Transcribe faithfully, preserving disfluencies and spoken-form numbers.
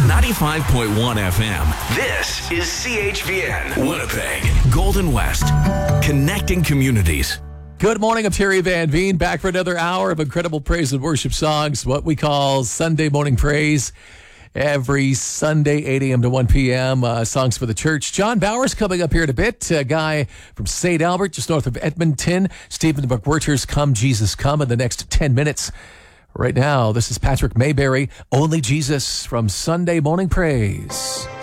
ninety-five point one F M. This is C H V N, Winnipeg, Golden West, connecting communities. Good morning, I'm Terry Van Veen, back for another hour of incredible praise and worship songs, what we call Sunday morning praise. Every Sunday, eight a.m. to one p.m., uh, songs for the church. John Bowers coming up here in a bit. A guy from Saint Albert, just north of Edmonton. Stephen McWhirter's Come Jesus Come in the next ten minutes. Right now, this is Patrick Mayberry, Only Jesus from Sunday Morning Praise.